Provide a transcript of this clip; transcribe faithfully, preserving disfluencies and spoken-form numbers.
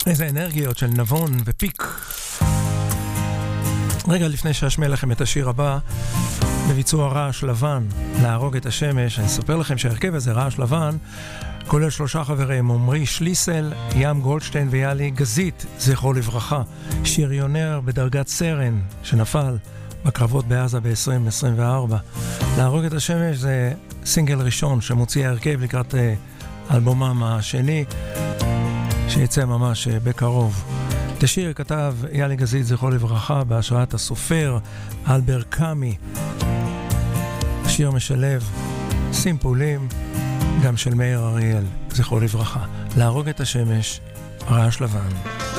איזה אנרגיות של נבון ופיק. רגע לפני שאשמע לכם את השיר הבא, בביצוע רעש לבן, להרוג את השמש, אני אספר לכם שהרכב הזה, רעש לבן, כולל שלושה חברים, עמרי שליסל, ים גולדשטיין ויאלי גזית, זכרו לברכה, שריונר בדרגת סרן שנפל בקרבות בעזה ב-עשרים עשרים וארבע. להרוג את השמש זה סינגל ראשון שמוציא ההרכב לקראת אלבומם השני, שיצא ממש בקרוב. את השיר כתב יאלי גזית, זכרו לברכה, בהשראת הסופר אלבר קאמי. השיר משלב סימפולים גם של מאיר אריאל, זכרו לברכה. להרוג את השמש, רעש לבן.